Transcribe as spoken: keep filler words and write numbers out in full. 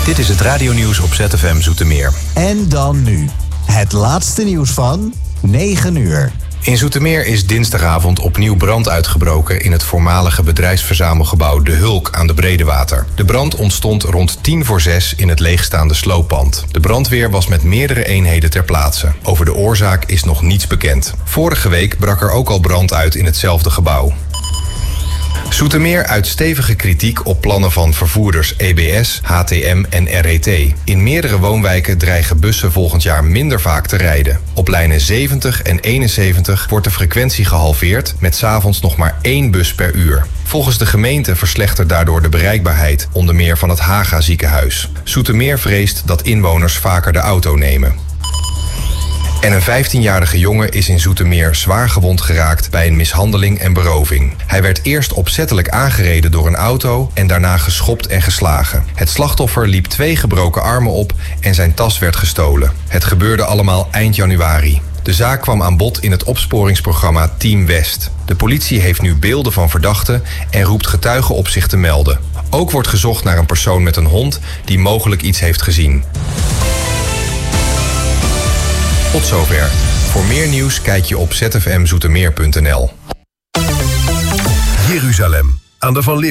Dit is het radionieuws op Z F M Zoetermeer. En dan nu, het laatste nieuws van negen uur. In Zoetermeer is dinsdagavond opnieuw brand uitgebroken in het voormalige bedrijfsverzamelgebouw De Hulk aan de Bredewater. De brand ontstond rond tien voor zes in het leegstaande slooppand. De brandweer was met meerdere eenheden ter plaatse. Over de oorzaak is nog niets bekend. Vorige week brak er ook al brand uit in hetzelfde gebouw. Zoetermeer uit stevige kritiek op plannen van vervoerders E B S, H T M en R E T. In meerdere woonwijken dreigen bussen volgend jaar minder vaak te rijden. Op lijnen zeventig en eenenzeventig wordt de frequentie gehalveerd met 's avonds nog maar één bus per uur. Volgens de gemeente verslechtert daardoor de bereikbaarheid, onder meer van het Haga ziekenhuis. Zoetermeer vreest dat inwoners vaker de auto nemen. En een vijftienjarige jongen is in Zoetermeer zwaar gewond geraakt bij een mishandeling en beroving. Hij werd eerst opzettelijk aangereden door een auto en daarna geschopt en geslagen. Het slachtoffer liep twee gebroken armen op en zijn tas werd gestolen. Het gebeurde allemaal eind januari. De zaak kwam aan bod in het opsporingsprogramma Team West. De politie heeft nu beelden van verdachten en roept getuigen op zich te melden. Ook wordt gezocht naar een persoon met een hond die mogelijk iets heeft gezien. Tot zover. Voor meer nieuws kijk je op z f m zoetermeer punt n l. Jeruzalem, aan de Van Leeuwen.